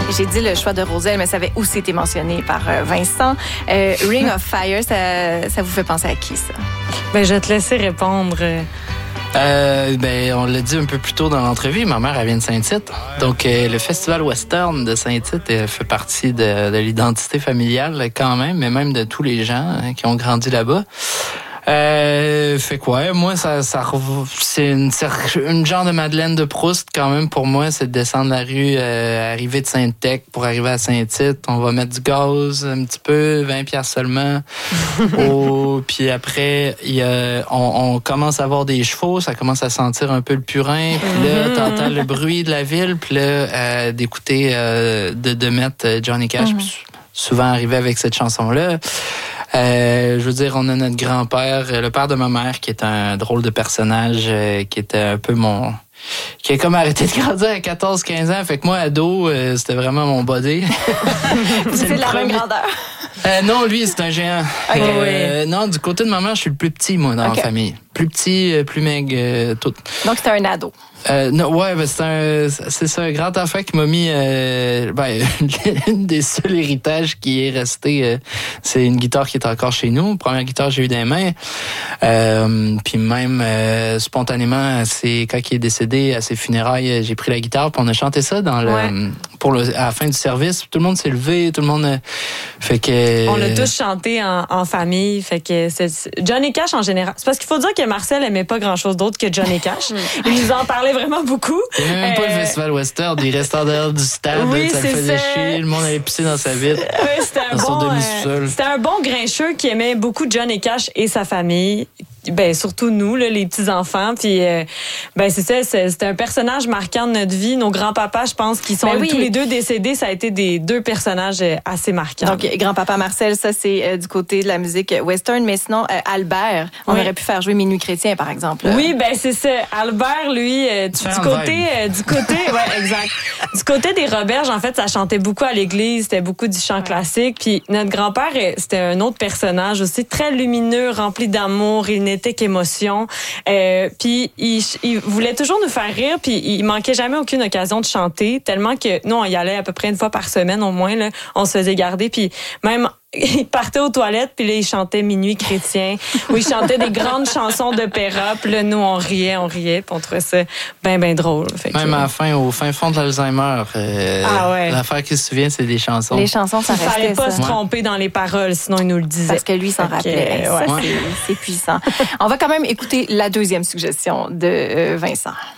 J'ai dit le choix de Roselle, mais ça avait aussi été mentionné par Vincent. Ring of Fire, ça vous fait penser à qui, ça? Ben, je vais te laisser répondre. On l'a dit un peu plus tôt dans l'entrevue, ma mère, elle vient de Saint-Tite. Donc, le Festival Western de Saint-Tite fait partie de l'identité familiale quand même, mais même de tous les gens qui ont grandi là-bas. Fait quoi? Moi, c'est une genre de Madeleine de Proust quand même pour moi, c'est de descendre la rue, arriver de Sainte-Tech pour arriver à Saint-Tite. On va mettre du gaz un petit peu, 20$ seulement. Puis après, on commence à avoir des chevaux, ça commence à sentir un peu le purin. Puis là, t'entends le bruit de la ville, puis là, d'écouter, de mettre Johnny Cash. Souvent arrivé avec cette chanson-là. Je veux dire, on a notre grand-père, le père de ma mère, qui est un drôle de personnage, qui était un peu qui a comme arrêté de grandir à 14-15 ans. Fait que moi, ado, c'était vraiment mon body. C'est de la même grandeur. Non, lui, c'est un géant. Okay. Non, du côté de ma mère, je suis le plus petit, moi, dans la famille. Plus petit, plus maigre, tout. Donc, c'était un ado. Non, ouais, c'est ça, un grand enfant qui m'a mis une des seuls héritages qui est resté, c'est une guitare qui est encore chez nous. Première guitare que j'ai eu dans les mains. Puis même spontanément, c'est quand il est décédé à ses funérailles, j'ai pris la guitare puis on a chanté ça dans à la fin du service. Tout le monde s'est levé, tout le monde fait que on l'a tous chanté en famille. Fait que Johnny Cash en général. C'est parce qu'il faut dire que Marcel aimait pas grand-chose d'autre que Johnny Cash. Il nous en parlait vraiment beaucoup. Il n'y avait même pas le Festival Western, il restait en dehors du stade, ça le faisait chier, le monde allait pisser dans sa vitre. Oui, c'était un bon grincheux qui aimait beaucoup Johnny Cash et sa famille. Ben surtout nous là, les petits enfants, puis c'est ça, c'est un personnage marquant de notre vie. Nos grands-papas, je pense, qui sont tous les deux décédés, ça a été des deux personnages assez marquants. Donc grand-papa Marcel, ça c'est du côté de la musique western, mais sinon Albert, on aurait pu faire jouer Minuit chrétien par exemple. Oui, ben c'est ça. Albert, lui, du côté, ouais, exact. Du côté des Roberges, en fait, ça chantait beaucoup à l'église, c'était beaucoup du chant classique. Puis notre grand-père, c'était un autre personnage aussi très lumineux, rempli d'amour. Il n'était qu'émotion. Puis il voulait toujours nous faire rire, puis il manquait jamais aucune occasion de chanter, tellement que nous, on y allait à peu près une fois par semaine au moins, là, on se faisait garder, puis même il partait aux toilettes, puis là, il chantait Minuit chrétien, où il chantait des grandes chansons d'opéra, puis là, nous, on riait, puis on trouvait ça ben drôle. Fait même à la fin, au fin fond de l'Alzheimer, l'affaire qui se souvient, c'est des chansons. Les chansons, ça restait. Il fallait pas se tromper dans les paroles, sinon il nous le disait. Parce que lui, il s'en rappelait. Ça, c'est puissant. On va quand même écouter la deuxième suggestion de Vincent.